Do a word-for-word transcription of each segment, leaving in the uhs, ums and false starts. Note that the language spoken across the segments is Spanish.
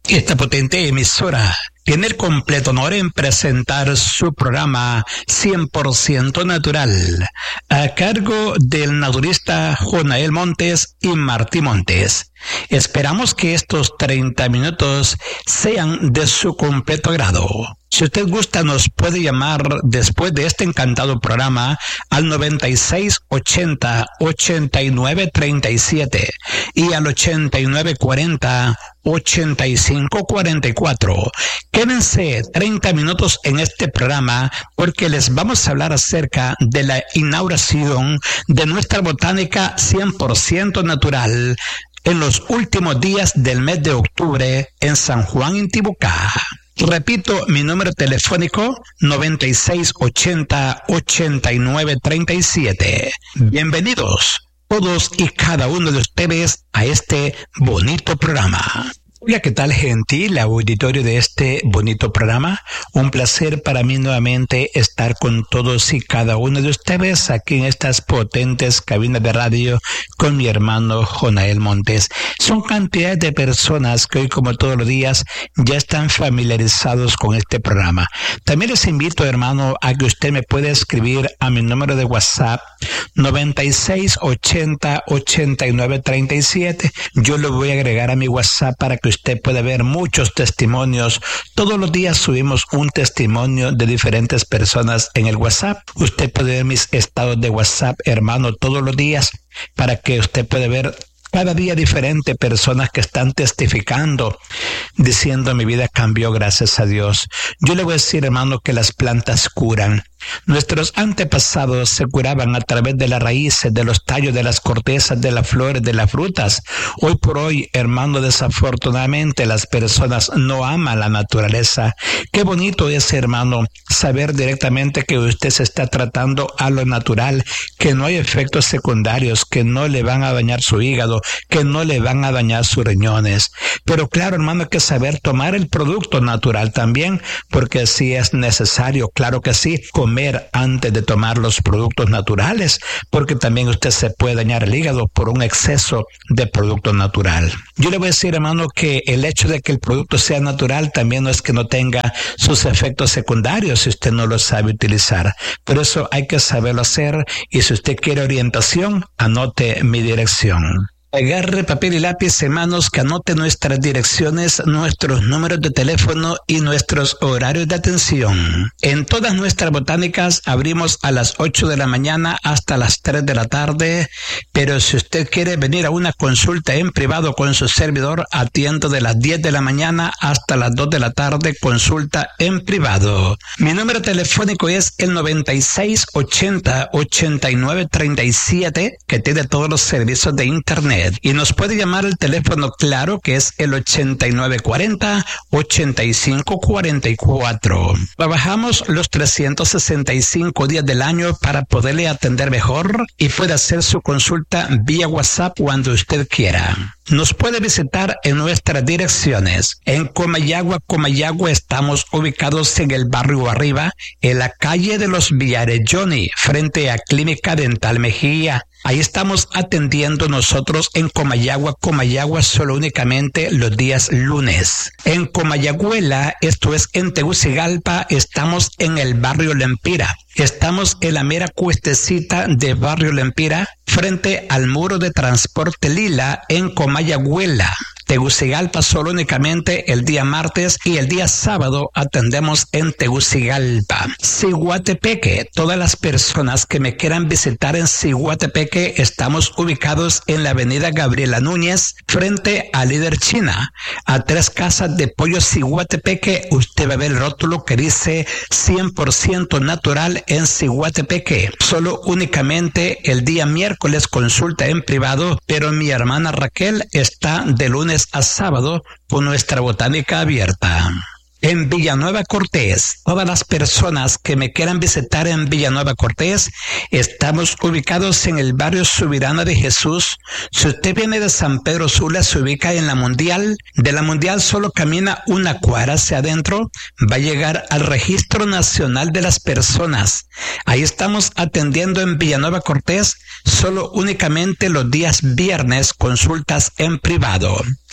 Esta potente emisora tiene el completo honor en presentar su programa cien por ciento Natural, a cargo del naturista Jonael Montes y Martí Montes. Esperamos que estos treinta minutos sean de su completo agrado. Si usted gusta, nos puede llamar después de este encantado programa al noventa y seis ochenta ochenta y nueve treinta y siete y al ochenta y nueve cuarenta ochenta y cinco cuarenta y cuatro. Quédense treinta minutos en este programa porque les vamos a hablar acerca de la inauguración de nuestra botánica cien por ciento natural en los últimos días del mes de octubre en San Juan, Intibucá. Repito, mi número telefónico noventa y seis ochenta ochenta y nueve treinta y siete. Bienvenidos todos y cada uno de ustedes a este bonito programa. Hola, ¿qué tal, gentil auditorio de este bonito programa? Un placer para mí nuevamente estar con todos y cada uno de ustedes aquí en estas potentes cabinas de radio con mi hermano Jonael Montes. Son cantidades de personas que hoy, como todos los días, ya están familiarizados con este programa. También les invito, hermano, a que usted me pueda escribir a mi número de WhatsApp noventa y seis ochenta ochenta y nueve treinta y siete. Yo lo voy a agregar a mi WhatsApp para que usted puede ver muchos testimonios. Todos los días subimos un testimonio de diferentes personas en el WhatsApp. Usted puede ver mis estados de WhatsApp, hermano, todos los días para que usted pueda ver cada día diferente personas que están testificando, diciendo mi vida cambió gracias a Dios. Yo le voy a decir, hermano, que las plantas curan. Nuestros antepasados se curaban a través de las raíces, de los tallos, de las cortezas, de las flores, de las frutas. Hoy por hoy, hermano, desafortunadamente las personas no aman la naturaleza. Qué bonito es, hermano, saber directamente que usted se está tratando a lo natural, que no hay efectos secundarios, que no le van a dañar su hígado, que no le van a dañar sus riñones. Pero claro, hermano, hay que saber tomar el producto natural también, porque si es necesario, claro que sí, comer antes de tomar los productos naturales, porque también usted se puede dañar el hígado por un exceso de producto natural. Yo le voy a decir, hermano, que el hecho de que el producto sea natural también no es que no tenga sus efectos secundarios si usted no lo sabe utilizar. Por eso hay que saberlo hacer, y si usted quiere orientación, anote mi dirección. Agarre papel y lápiz, hermanos, que anote nuestras direcciones, nuestros números de teléfono y nuestros horarios de atención. En todas nuestras botánicas abrimos a las ocho de la mañana hasta las tres de la tarde, pero si usted quiere venir a una consulta en privado con su servidor, atiendo de las diez de la mañana hasta las dos de la tarde, consulta en privado. Mi número telefónico es el noventa y seis ochenta ochenta y nueve treinta y siete, que tiene todos los servicios de internet. Y nos puede llamar al teléfono claro, que es el ochenta y nueve cuarenta ochenta y cinco cuarenta y cuatro. Trabajamos los trescientos sesenta y cinco días del año para poderle atender mejor, y puede hacer su consulta vía WhatsApp cuando usted quiera. Nos puede visitar en nuestras direcciones. En Comayagua, Comayagua estamos ubicados en el barrio Arriba, en la calle de los Villarelloni, frente a Clínica Dental Mejía. Ahí estamos atendiendo nosotros en Comayagua, Comayagua, solo únicamente los días lunes. En Comayagüela, esto es en Tegucigalpa, estamos en el barrio Lempira. Estamos en la mera cuestecita de barrio Lempira, frente al muro de transporte Lila en Comayagüela. Tegucigalpa solo únicamente el día martes, y el día sábado atendemos en Tegucigalpa. Ciguatepeque, todas las personas que me quieran visitar en Ciguatepeque, estamos ubicados en la avenida Gabriela Núñez, frente a Líder China, a tres casas de pollo Ciguatepeque. Usted va a ver el rótulo que dice cien por ciento natural en Ciguatepeque. Solo únicamente el día miércoles consulta en privado, pero mi hermana Raquel está de lunes a sábado con nuestra botánica abierta. En Villanueva Cortés, todas las personas que me quieran visitar en Villanueva Cortés, estamos ubicados en el barrio Subirana de Jesús. Si usted viene de San Pedro Sula, se ubica en la Mundial. De la Mundial solo camina una cuadra hacia adentro, va a llegar al Registro Nacional de las Personas. Ahí estamos atendiendo en Villanueva Cortés, solo únicamente los días viernes, consultas en privado.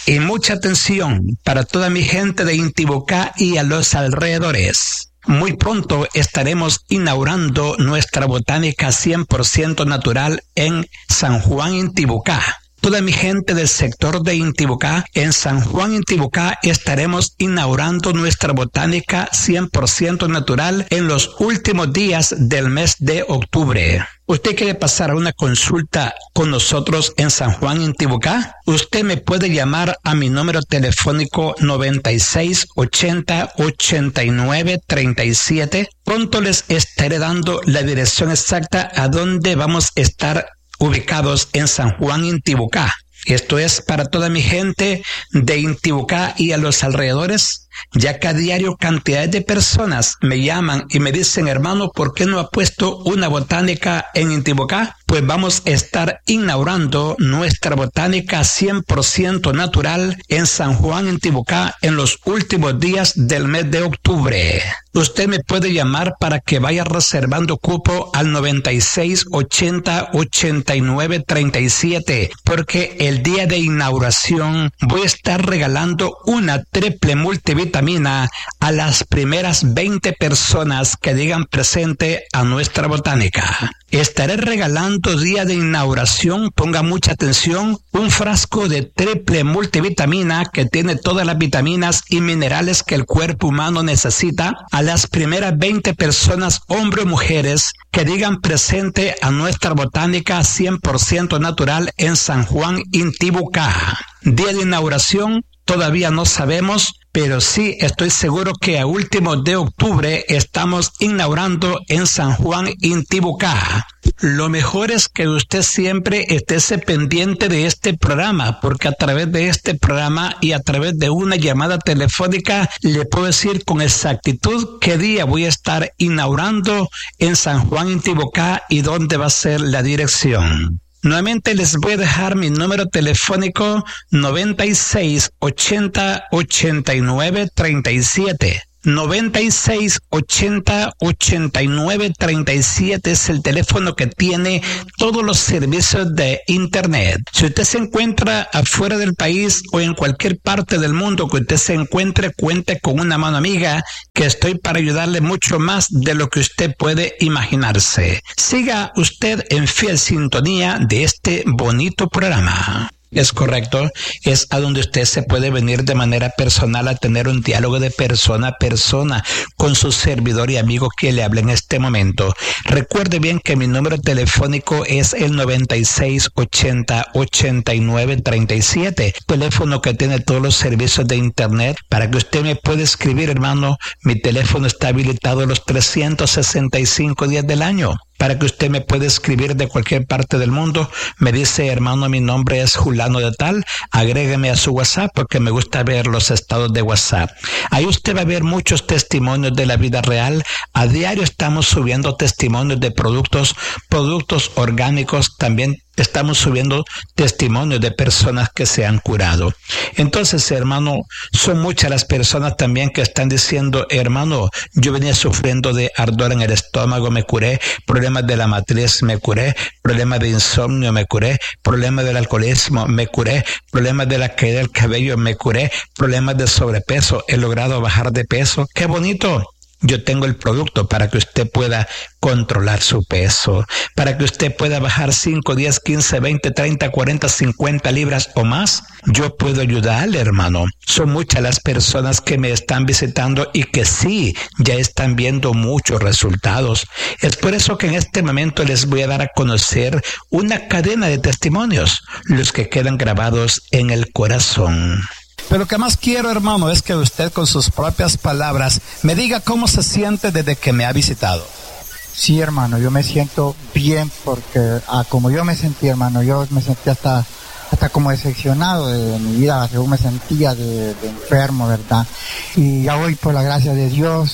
Y mucha atención para toda mi gente de Intibucá y a los alrededores. Muy pronto estaremos inaugurando nuestra botánica cien por ciento natural en San Juan, Intibucá. Toda mi gente del sector de Intibucá, en San Juan, Intibucá, estaremos inaugurando nuestra botánica cien por ciento natural en los últimos días del mes de octubre. ¿Usted quiere pasar a una consulta con nosotros en San Juan, Intibucá? Usted me puede llamar a mi número telefónico noventa y seis ochenta ochenta y nueve treinta y siete. Pronto les estaré dando la dirección exacta a donde vamos a estar ubicados en San Juan, Intibucá. Esto es para toda mi gente de Intibucá y a los alrededores, ya que a diario cantidades de personas me llaman y me dicen, hermano, ¿por qué no ha puesto una botánica en Intibucá? Pues vamos a estar inaugurando nuestra botánica cien por ciento natural en San Juan, Intibucá, en los últimos días del mes de octubre. Usted me puede llamar para que vaya reservando cupo al noventa y seis ochenta ochenta y nueve treinta y siete, porque el día de inauguración voy a estar regalando una triple multivitamina a las primeras veinte personas que digan presente a nuestra botánica. Estaré regalando día de inauguración, ponga mucha atención, un frasco de triple multivitamina que tiene todas las vitaminas y minerales que el cuerpo humano necesita a las primeras veinte personas, hombres o mujeres, que digan presente a nuestra botánica cien por ciento natural en San Juan, Intibucá. Día de inauguración, todavía no sabemos, pero sí estoy seguro que a últimos de octubre estamos inaugurando en San Juan, Intibucá. Lo mejor es que usted siempre esté pendiente de este programa, porque a través de este programa y a través de una llamada telefónica le puedo decir con exactitud qué día voy a estar inaugurando en San Juan, Intibucá y dónde va a ser la dirección. Nuevamente les voy a dejar mi número telefónico noventa y seis ochenta ochenta y nueve treinta y siete. noventa y seis ochenta ochenta y nueve treinta y siete es el teléfono que tiene todos los servicios de internet. Si usted se encuentra afuera del país o en cualquier parte del mundo que usted se encuentre, cuente con una mano amiga que estoy para ayudarle mucho más de lo que usted puede imaginarse. Siga usted en fiel sintonía de este bonito programa. Es correcto, es a donde usted se puede venir de manera personal a tener un diálogo de persona a persona con su servidor y amigo que le habla en este momento. Recuerde bien que mi número telefónico es el noventa y seis ochenta ochenta y nueve treinta y siete, teléfono que tiene todos los servicios de internet para que usted me pueda escribir, hermano. Mi teléfono está habilitado los trescientos sesenta y cinco días del año. Para que usted me pueda escribir de cualquier parte del mundo, me dice, hermano, mi nombre es Julano de tal, agrégueme a su WhatsApp porque me gusta ver los estados de WhatsApp. Ahí usted va a ver muchos testimonios de la vida real. A diario estamos subiendo testimonios de productos, productos orgánicos, también estamos subiendo testimonios de personas que se han curado. Entonces, hermano, son muchas las personas también que están diciendo, hermano, yo venía sufriendo de ardor en el estómago, me curé, problemas de la matriz, me curé, problemas de insomnio, me curé, problemas del alcoholismo, me curé, problemas de la caída del cabello, me curé, problemas de sobrepeso, he logrado bajar de peso. ¡Qué bonito! Yo tengo el producto para que usted pueda controlar su peso, para que usted pueda bajar cinco, diez, quince, veinte, treinta, cuarenta, cincuenta libras o más. Yo puedo ayudarle, hermano. Son muchas las personas que me están visitando y que sí, ya están viendo muchos resultados. Es por eso que en este momento les voy a dar a conocer una cadena de testimonios, los que quedan grabados en el corazón. Pero lo que más quiero, hermano, es que usted con sus propias palabras me diga cómo se siente desde que me ha visitado. Sí, hermano, yo me siento bien porque ah, como yo me sentí, hermano, yo me sentí hasta hasta como decepcionado de mi vida, según me sentía de, de enfermo, ¿verdad? Y ya hoy, por la gracia de Dios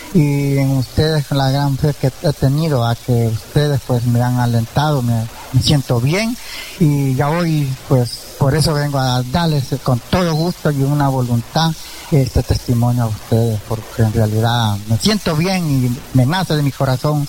y en ustedes, con la gran fe que he tenido, a que ustedes pues me han alentado, me, me siento bien y ya hoy pues por eso vengo a darles con todo gusto y una voluntad este testimonio a ustedes, porque en realidad me siento bien y me nace de mi corazón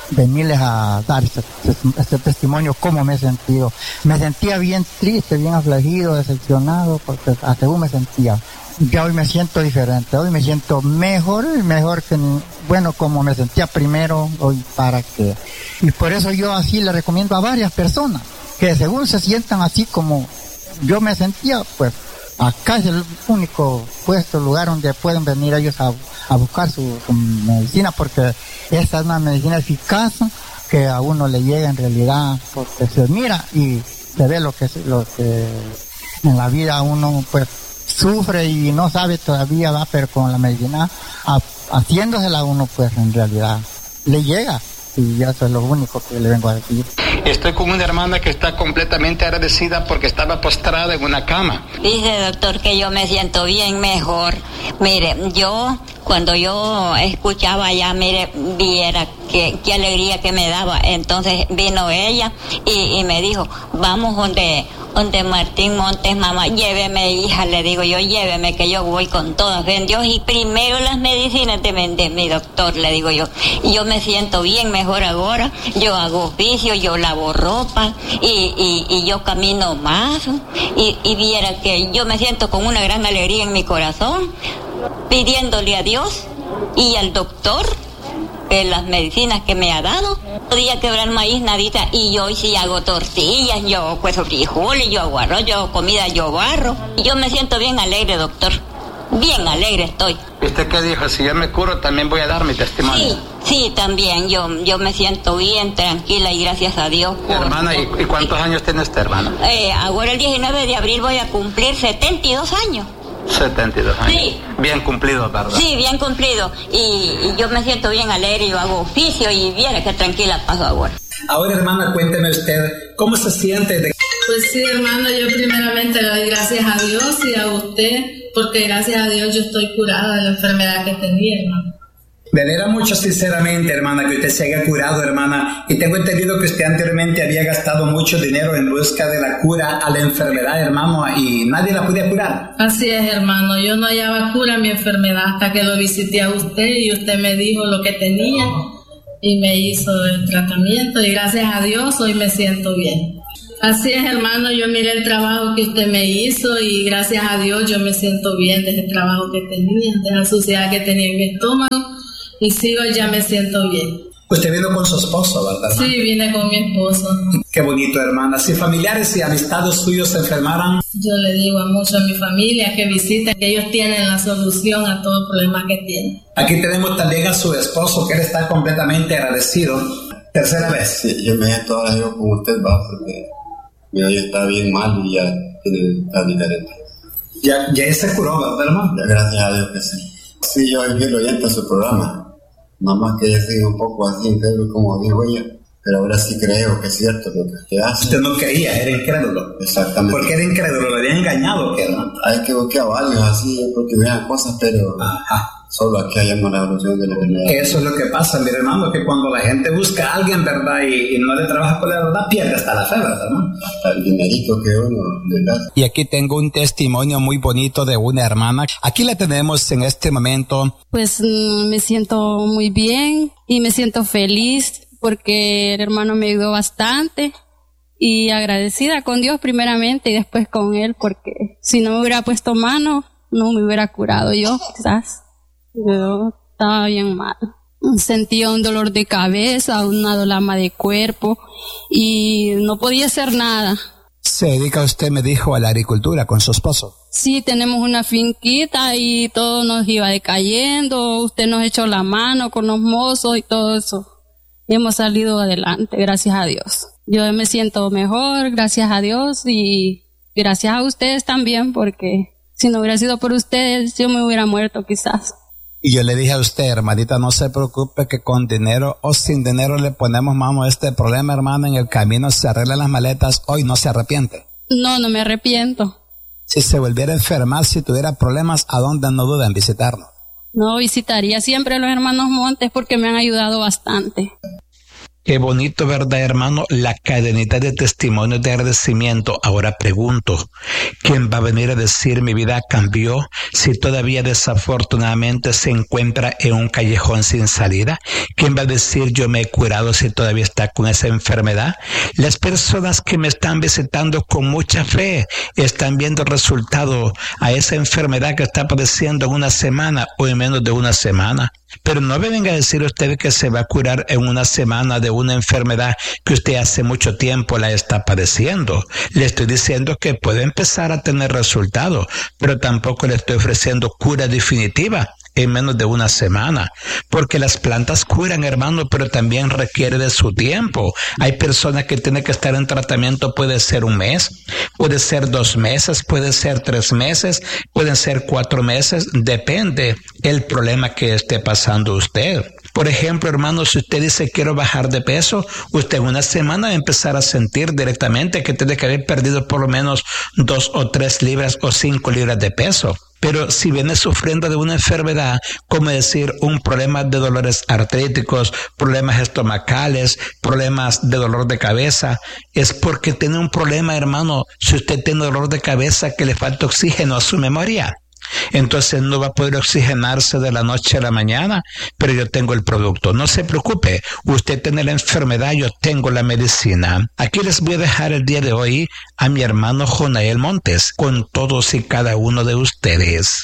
venirles a dar este, este testimonio, cómo me he sentido. Me sentía bien triste, bien afligido, decepcionado, porque hasta según me sentía. Ya hoy me siento diferente, hoy me siento mejor, mejor que, bueno, como me sentía primero, hoy para que. Y por eso yo así le recomiendo a varias personas, que según se sientan así como yo me sentía, pues acá es el único puesto, lugar donde pueden venir ellos a, a buscar su, su medicina, porque esta es una medicina eficaz que a uno le llega en realidad, porque se mira y se ve lo que, lo que en la vida uno pues sufre y no sabe todavía, va, pero con la medicina a, haciéndosela uno pues en realidad le llega. Y eso es lo único que le vengo a decir. Estoy con una hermana que está completamente agradecida porque estaba postrada en una cama. Dice, doctor, que yo me siento bien mejor. Mire, yo, cuando yo escuchaba ya, mire, viera qué, qué alegría que me daba. Entonces vino ella y, y me dijo, vamos donde, donde Martín Montes, mamá, lléveme, hija, le digo yo, lléveme, que yo voy con toda fe en Dios. Y primero las medicinas de, de mi doctor, le digo yo. Y yo me siento bien mejor ahora. Yo hago oficio, yo lavo ropa y, y, y yo camino más. Y, y viera que yo me siento con una gran alegría en mi corazón, pidiéndole a Dios y al doctor que las medicinas que me ha dado. Podía quebrar maíz, nadita, y yo hoy sí hago tortillas, yo cuezo frijoles, yo hago arroz, yo hago comida, yo barro. Y yo me siento bien alegre, doctor. Bien alegre estoy. ¿Usted qué dijo? Si yo me curo, también voy a dar mi testimonio. Sí, sí, también. Yo, yo me siento bien, tranquila y gracias a Dios. Por, hermana, ¿y, ¿y cuántos sí. años tiene usted, hermana? Eh, ahora el diecinueve de abril voy a cumplir setenta y dos años. setenta y dos años. Sí. Bien cumplido, ¿verdad? Sí, bien cumplido. Y, y yo me siento bien alegre, yo hago oficio y viera que tranquila paso ahora. Ahora, hermana, cuénteme usted, ¿cómo se siente? De... Pues sí, hermano, yo primeramente le doy gracias a Dios y a usted, porque gracias a Dios yo estoy curada de la enfermedad que tenía, hermano. Me alegra mucho, sinceramente, hermana, que usted se haya curado, hermana. Y tengo entendido que usted anteriormente había gastado mucho dinero en busca de la cura a la enfermedad, hermano, y nadie la podía curar. Así es, hermano. Yo no hallaba cura a mi enfermedad hasta que lo visité a usted y usted me dijo lo que tenía y me hizo el tratamiento. Y gracias a Dios hoy me siento bien. Así es, hermano. Yo miré el trabajo que usted me hizo y gracias a Dios yo me siento bien de ese trabajo que tenía, de la suciedad que tenía en mi estómago. Y sí, hoy ya me siento bien. Usted vino con su esposo, ¿verdad? Sí, vine con mi esposo. Qué bonito, hermana. Si familiares y amistades suyos se enfermaran, yo le digo a muchos de mi familia que visiten, que ellos tienen la solución a todo problema que tienen. Aquí tenemos también a su esposo, que él está completamente agradecido. Tercera vez. Sí, yo me siento ahora yo con usted, va, porque mira, yo estaba bien mal y ya tiene está diferente. Ya, ya se curó, ¿verdad, hermano? Ya, gracias a Dios que sí. Sí, yo vi lo oyente a su programa. Nada más que ella sigue un poco así, incrédulo, como dijo ella, pero ahora sí creo que es cierto lo que hace. Usted no creía, era incrédulo. Exactamente. ¿Por qué era incrédulo? ¿Lo habían engañado o qué, no? Hay que buscar varios así, porque vean cosas, pero ajá. Solo aquí hayamos la evolución de la enfermedad. Eso es lo que pasa, mi hermano, que cuando la gente busca a alguien, ¿verdad? Y, y no le trabaja con la verdad, pierde hasta la fe, ¿verdad? ¿No? Hasta el dinerito que uno le da. Y aquí tengo un testimonio muy bonito de una hermana. Aquí la tenemos en este momento. Pues mm, me siento muy bien y me siento feliz porque el hermano me ayudó bastante y agradecida con Dios primeramente y después con él, porque si no me hubiera puesto mano, no me hubiera curado yo, quizás. Yo estaba bien mal. Sentía un dolor de cabeza, una dolama de cuerpo y no podía hacer nada. ¿Se dedica usted, me dijo, a la agricultura con su esposo? Sí, tenemos una finquita y todo nos iba decayendo. Usted nos echó la mano con los mozos y todo eso. Y hemos salido adelante, gracias a Dios. Yo me siento mejor, gracias a Dios, y gracias a ustedes también, porque si no hubiera sido por ustedes, yo me hubiera muerto quizás. Y yo le dije a usted, hermanita, no se preocupe que con dinero o sin dinero le ponemos mano a este problema, hermano. En el camino se arreglan las maletas, hoy no se arrepiente. No, no me arrepiento. Si se volviera a enfermar, si tuviera problemas, ¿a dónde no duda en visitarnos? No, visitaría siempre a los hermanos Montes porque me han ayudado bastante. Qué bonito, ¿verdad, hermano? La cadenita de testimonios de agradecimiento. Ahora pregunto, ¿quién va a venir a decir mi vida cambió si todavía desafortunadamente se encuentra en un callejón sin salida? ¿Quién va a decir yo me he curado si todavía está con esa enfermedad? Las personas que me están visitando con mucha fe están viendo el resultado a esa enfermedad que está padeciendo en una semana o en menos de una semana. Pero no me venga a decir usted que se va a curar en una semana de una enfermedad que usted hace mucho tiempo la está padeciendo. Le estoy diciendo que puede empezar a tener resultados, pero tampoco le estoy ofreciendo cura definitiva en menos de una semana, porque las plantas curan, hermano, pero también requiere de su tiempo. Hay personas que tienen que estar en tratamiento, puede ser un mes, puede ser dos meses, puede ser tres meses, pueden ser cuatro meses, depende el problema que esté pasando usted. Por ejemplo, hermano, si usted dice quiero bajar de peso, usted en una semana va a empezar a sentir directamente que tiene que haber perdido por lo menos dos o tres libras o cinco libras de peso. Pero si viene sufriendo de una enfermedad, como decir un problema de dolores artríticos, problemas estomacales, problemas de dolor de cabeza, es porque tiene un problema, hermano. Si usted tiene dolor de cabeza, que le falta oxígeno a su memoria, entonces no va a poder oxigenarse de la noche a la mañana, pero yo tengo el producto. No se preocupe, usted tiene la enfermedad, yo tengo la medicina. Aquí les voy a dejar el día de hoy a mi hermano Jonael Montes con todos y cada uno de ustedes.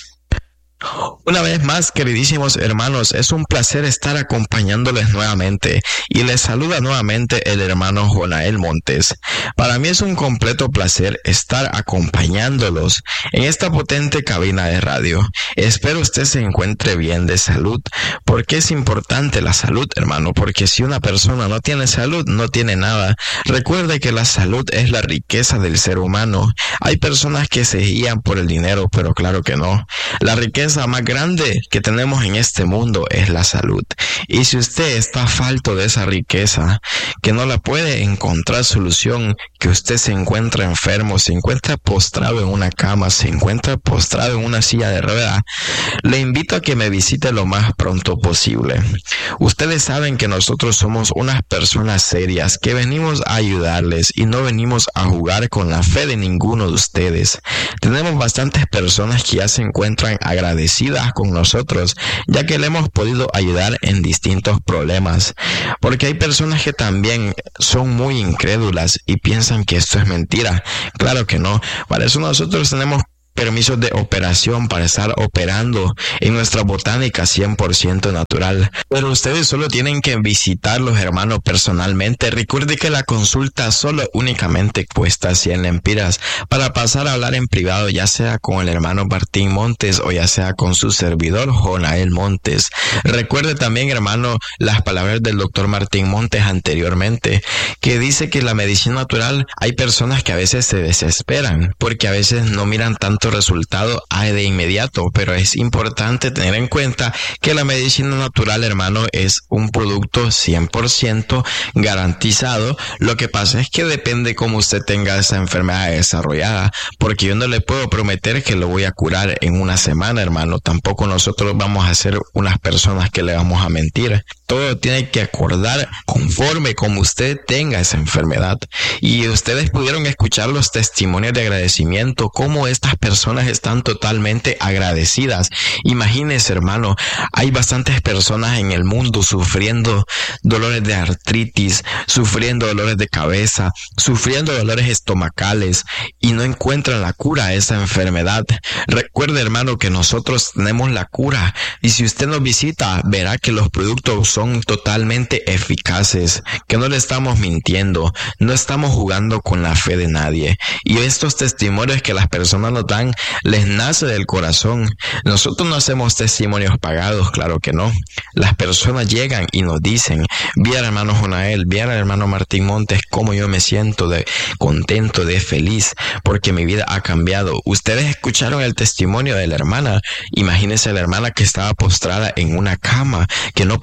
Una vez más, queridísimos hermanos, es un placer estar acompañándoles nuevamente y les saluda nuevamente el hermano Jonael Montes. Para mí es un completo placer estar acompañándolos en esta potente cabina de radio. Espero usted se encuentre bien de salud, porque es importante la salud, hermano, porque si una persona no tiene salud, no tiene nada. Recuerde que la salud es la riqueza del ser humano. Hay personas que se guían por el dinero, pero claro que no. La riqueza La más grande que tenemos en este mundo es la salud. Y si usted está falto de esa riqueza, que no la puede encontrar solución, que usted se encuentra enfermo, se encuentra postrado en una cama, se encuentra postrado en una silla de ruedas, le invito a que me visite lo más pronto posible. Ustedes saben que nosotros somos unas personas serias, que venimos a ayudarles y no venimos a jugar con la fe de ninguno de ustedes. Tenemos bastantes personas que ya se encuentran agradecidas con nosotros, ya que le hemos podido ayudar en distintos problemas, porque hay personas que también son muy incrédulas y piensan que esto es mentira. Claro que no. Para eso nosotros tenemos permisos de operación para estar operando en nuestra botánica cien por ciento natural. Pero ustedes solo tienen que visitarlos, hermanos, personalmente. Recuerde que la consulta solo únicamente cuesta cien lempiras para pasar a hablar en privado, ya sea con el hermano Martín Montes o ya sea con su servidor Jonael Montes. Recuerde también, hermano, las palabras del doctor Martín Montes anteriormente, que dice que la medicina natural, hay personas que a veces se desesperan porque a veces no miran tanto resultado de inmediato, pero es importante tener en cuenta que la medicina natural, hermano, es un producto cien por ciento garantizado. Lo que pasa es que depende cómo usted tenga esa enfermedad desarrollada, porque yo no le puedo prometer que lo voy a curar en una semana, hermano. Tampoco nosotros vamos a ser unas personas que le vamos a mentir. Todo tiene que acordar conforme como usted tenga esa enfermedad. Y ustedes pudieron escuchar los testimonios de agradecimiento, cómo estas personas están totalmente agradecidas. Imagínense, hermano, hay bastantes personas en el mundo sufriendo dolores de artritis, sufriendo dolores de cabeza, sufriendo dolores estomacales y no encuentran la cura a esa enfermedad. Recuerde, hermano, que nosotros tenemos la cura, y si usted nos visita, verá que los productos son totalmente eficaces, que no le estamos mintiendo, no estamos jugando con la fe de nadie. Y estos testimonios que las personas nos dan, les nace del corazón. Nosotros no hacemos testimonios pagados, claro que no. Las personas llegan y nos dicen: vi al hermano Jonael, vi al hermano Martín Montes, cómo yo me siento de contento, de feliz, porque mi vida ha cambiado. Ustedes escucharon el testimonio de la hermana. Imagínense la hermana que estaba postrada en una cama, que no podía levantarse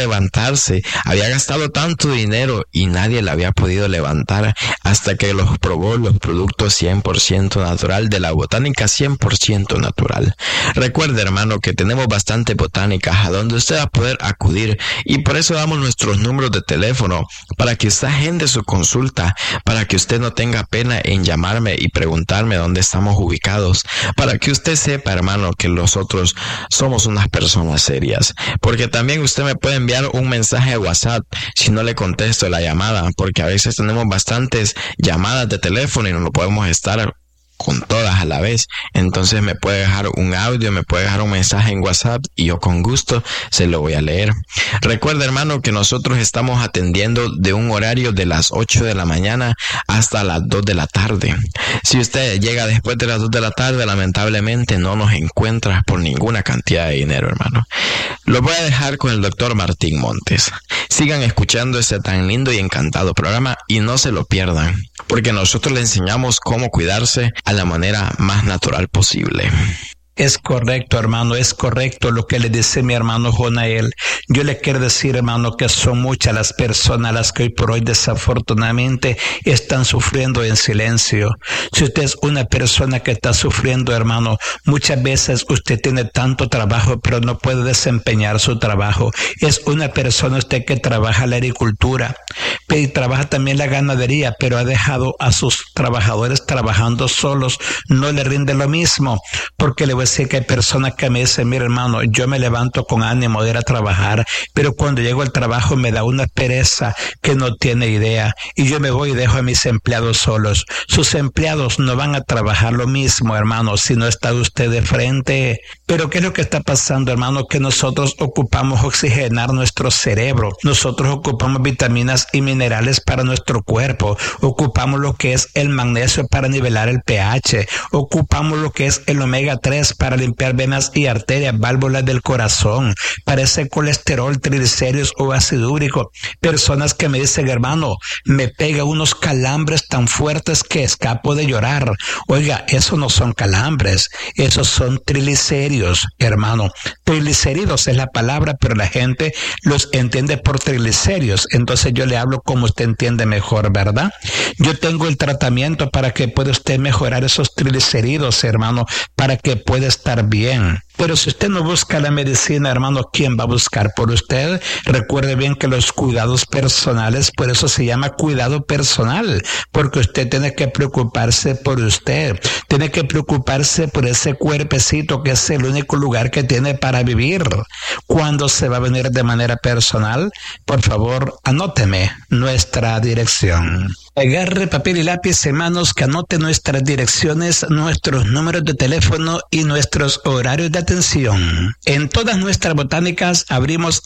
levantarse. Había gastado tanto dinero y nadie la había podido levantar hasta que los probó los productos cien por ciento natural de la botánica cien por ciento natural. Recuerde, hermano, que tenemos bastante botánicas a donde usted va a poder acudir y por eso damos nuestros números de teléfono para que usted agende su consulta, para que usted no tenga pena en llamarme y preguntarme dónde estamos ubicados, para que usted sepa, hermano, que nosotros somos unas personas serias. Porque también usted me puede enviar un mensaje a WhatsApp si no le contesto la llamada, porque a veces tenemos bastantes llamadas de teléfono y no lo podemos estar con todas a la vez. Entonces me puede dejar un audio, me puede dejar un mensaje en WhatsApp y yo con gusto se lo voy a leer. Recuerda, hermano, que nosotros estamos atendiendo de un horario de las ocho de la mañana hasta las dos de la tarde. Si usted llega después de las dos de la tarde, lamentablemente no nos encuentra por ninguna cantidad de dinero, hermano. Lo voy a dejar con el doctor Martín Montes. Sigan escuchando este tan lindo y encantado programa y no se lo pierdan, porque nosotros le enseñamos cómo cuidarse a la manera más natural posible. Es correcto, hermano, es correcto lo que le dice mi hermano Jonael. Yo le quiero decir, hermano, que son muchas las personas las que hoy por hoy desafortunadamente están sufriendo en silencio. Si usted es una persona que está sufriendo, hermano, muchas veces usted tiene tanto trabajo pero no puede desempeñar su trabajo. Es una persona usted que trabaja la agricultura, y trabaja también la ganadería, pero ha dejado a sus trabajadores trabajando solos. No le rinde lo mismo, porque le voy a decir que hay personas que me dicen, mira, hermano, yo me levanto con ánimo de ir a trabajar, pero cuando llego al trabajo me da una pereza que no tiene idea, y yo me voy y dejo a mis empleados solos. Sus empleados no van a trabajar lo mismo, hermano, si no está usted de frente. Pero ¿qué es lo que está pasando, hermano? Que nosotros ocupamos oxigenar nuestro cerebro, nosotros ocupamos vitaminas y minerales para nuestro cuerpo, ocupamos lo que es el magnesio para nivelar el pH, ocupamos lo que es el omega tres para limpiar venas y arterias, válvulas del corazón, para ese colesterol, triglicéridos o ácido úrico. Personas que me dicen, hermano, me pega unos calambres tan fuertes que escapo de llorar. Oiga, eso no son calambres, esos son triglicéridos, hermano. Triglicéridos es la palabra, pero la gente los entiende por triglicéridos. Entonces yo le hablo como usted entiende mejor, ¿verdad? Yo tengo el tratamiento para que pueda usted mejorar esos triglicéridos, hermano, para que pueda estar bien. Pero si usted no busca la medicina, hermano, ¿quién va a buscar por usted? Recuerde bien que los cuidados personales, por eso se llama cuidado personal, porque usted tiene que preocuparse por usted, tiene que preocuparse por ese cuerpecito que es el único lugar que tiene para vivir. ¿Cuándo se va a venir de manera personal? Por favor, anóteme nuestra dirección. Agarre papel y lápiz, hermanos, que anote nuestras direcciones, nuestros números de teléfono y nuestros horarios de atención. En todas nuestras botánicas abrimos